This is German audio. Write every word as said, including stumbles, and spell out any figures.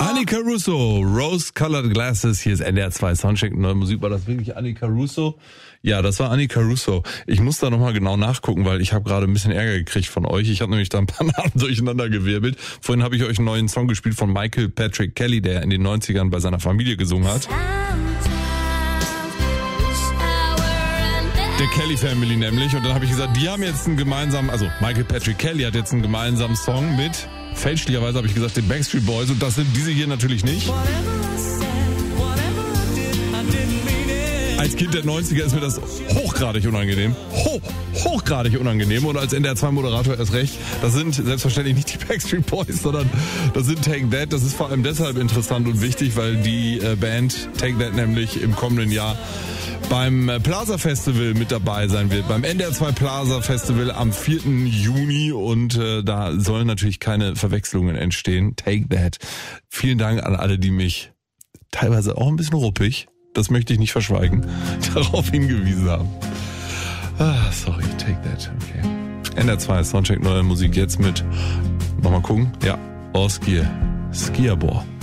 Annika Russo, Rose Colored Glasses, hier ist N D R zwei Soundcheck, neue Musik. War das wirklich Annika Russo? Ja, das war Annika Russo. Ich muss da nochmal genau nachgucken, weil ich habe gerade ein bisschen Ärger gekriegt von euch. Ich habe nämlich da ein paar Namen durcheinander gewirbelt. Vorhin habe ich euch einen neuen Song gespielt von Michael Patrick Kelly, der in den neunzigern bei seiner Familie gesungen hat. Der Kelly Family nämlich. Und dann habe ich gesagt, die haben jetzt einen gemeinsamen, also Michael Patrick Kelly hat jetzt einen gemeinsamen Song mit, fälschlicherweise habe ich gesagt, den Backstreet Boys. Und das sind diese hier natürlich nicht. Als Kind der neunziger ist mir das hochgradig unangenehm. Hoch, hochgradig unangenehm. Und als N D R zwei Moderator erst recht. Das sind selbstverständlich nicht die Backstreet Boys, sondern das sind Take That. Das ist vor allem deshalb interessant und wichtig, weil die äh, Band Take That nämlich im kommenden Jahr beim Plaza Festival mit dabei sein wird. Beim N D R zwei Plaza Festival am vierten Juni. Und äh, da sollen natürlich keine Verwechslungen entstehen. Take That. Vielen Dank an alle, die mich teilweise auch ein bisschen ruppig, das möchte ich nicht verschweigen, darauf hingewiesen haben. Ah, sorry, Take That. Okay. N D R zwei Soundcheck, neue Musik jetzt mit, nochmal gucken, ja, Oskir Skiabor.